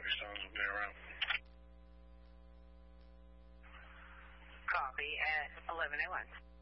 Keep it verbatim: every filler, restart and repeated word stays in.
Heavy Stones will be around. Copy at eleven oh one.